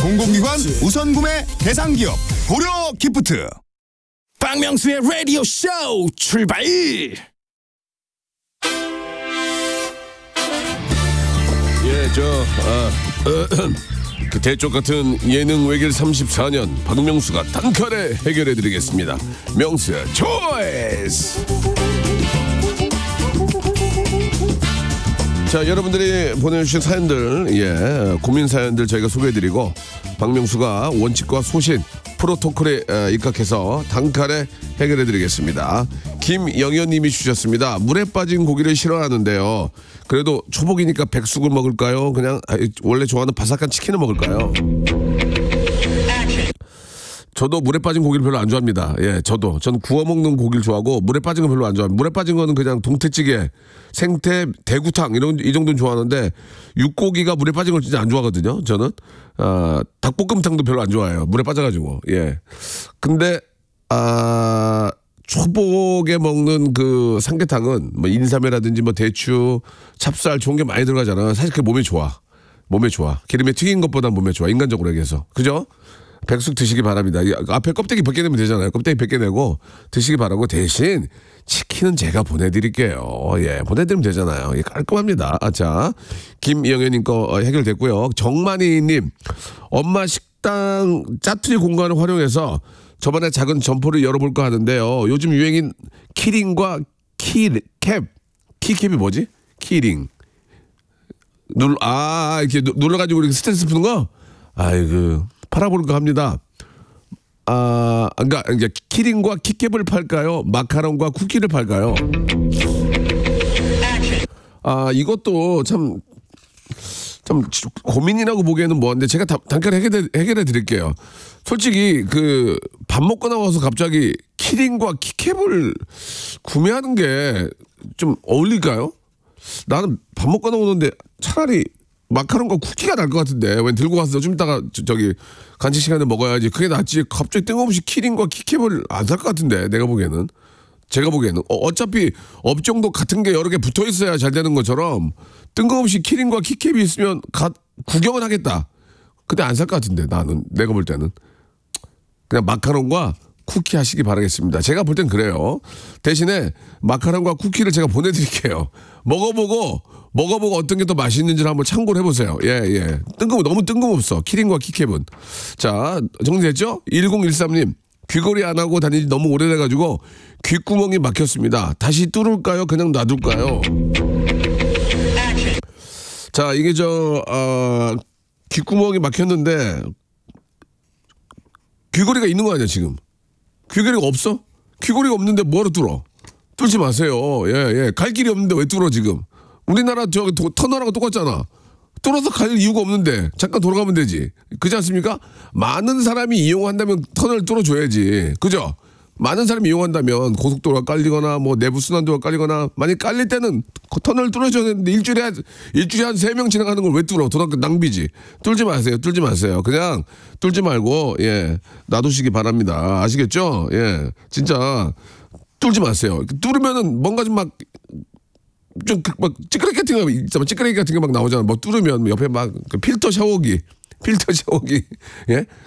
공공기관 우선구매 대상기업 고려기프트. 박명수의 라디오 쇼 출발. 그 대쪽 같은 예능 외길 34년 박명수가 단칼에 해결해드리겠습니다. 명수 초이스. 자, 여러분들이 보내주신 사연들, 고민 사연들 저희가 소개해드리고 박명수가 원칙과 소신, 프로토콜에 입각해서 단칼에 해결해드리겠습니다. 김영현님이 주셨습니다. 물에 빠진 고기를 싫어하는데요. 그래도 초복이니까 백숙을 먹을까요? 그냥 원래 좋아하는 바삭한 치킨을 먹을까요? 저도 물에 빠진 고기를 별로 안 좋아합니다. 저는 구워 먹는 고기를 좋아하고 물에 빠진 건 별로 안 좋아합니다. 물에 빠진 거는 그냥 동태찌개, 생태, 대구탕 이 정도는 좋아하는데 육고기가 물에 빠진 걸 진짜 안 좋아하거든요. 저는 닭볶음탕도 별로 안 좋아해요. 물에 빠져가지고. 근데 초복에 먹는 그 삼계탕은 뭐 인삼회라든지 뭐 대추, 찹쌀 좋은 게 많이 들어가잖아. 사실 그게 몸에 좋아. 기름에 튀긴 것보다 몸에 좋아. 인간적으로 얘기해서. 그죠? 백숙 드시기 바랍니다. 앞에 껍데기 벗겨내면 되잖아요. 껍데기 벗겨내고 드시기 바라고 대신 치킨은 제가 보내드릴게요. 보내드리면 되잖아요. 깔끔합니다. 자, 김영현님 거 해결됐고요. 정만희님, 엄마 식당 짜투리 공간을 활용해서 저번에 작은 점포를 열어볼까 하는데요. 요즘 유행인 키링과 키캡이 뭐지? 키링. 이렇게 눌러가지고 이렇게 스트레스 푸는 거? 팔아볼까 합니다. 그러니까 키링과 키캡을 팔까요? 마카롱과 쿠키를 팔까요? 이것도 참 고민이라고 보기에는 뭐한데 제가 단칼에 해결해 드릴게요. 솔직히 밥 먹고 나와서 갑자기 키링과 키캡을 구매하는 게 좀 어울릴까요? 나는 밥 먹고 나오는데 차라리 마카롱과 쿠키가 날 것 같은데 왜 들고 가서 좀 이따가 저기 간식 시간에 먹어야지. 그게 낫지. 갑자기 뜬금없이 키링과 키캡을 안 살 것 같은데 제가 보기에는 어차피 업종도 같은 게 여러 개 붙어 있어야 잘 되는 것처럼 뜬금없이 키링과 키캡이 있으면 구경은 하겠다. 근데 안 살 것 같은데 내가 볼 때는 그냥 마카롱과 쿠키 하시기 바라겠습니다. 제가 볼 땐 그래요. 대신에 마카롱과 쿠키를 제가 보내드릴게요. 먹어보고 어떤 게 더 맛있는지를 한번 참고를 해보세요. 너무 뜬금없어. 키링과 키캡은. 자, 정리됐죠? 1013님, 귀걸이 안 하고 다니지 너무 오래돼가지고 귓구멍이 막혔습니다. 다시 뚫을까요? 그냥 놔둘까요? 자, 이게 귓구멍이 막혔는데 귀걸이가 있는 거 아니야 지금? 귀걸이가 없어? 귀걸이가 없는데 뭐하러 뚫어? 뚫지 마세요. 갈 길이 없는데 왜 뚫어 지금? 우리나라 터널하고 똑같잖아. 뚫어서 갈 이유가 없는데 잠깐 돌아가면 되지. 그렇지 않습니까? 많은 사람이 이용한다면 터널 뚫어줘야지. 그죠? 많은 사람이 이용한다면 고속도로가 깔리거나 뭐 내부 순환도가 깔리거나 만약 깔릴 때는 터널 뚫어줘야 되는데 일주일에 한 3명 지나가는 걸 왜 뚫어? 낭비지. 뚫지 마세요. 그냥 뚫지 말고 놔두시기 바랍니다. 아시겠죠? 진짜 뚫지 마세요. 뚫으면은 뭔가 좀 막 찌끄레기 같은 거 있잖아. 찌끄레기 같은 게 막 나오잖아. 뭐 뚫으면 옆에 막 필터 샤워기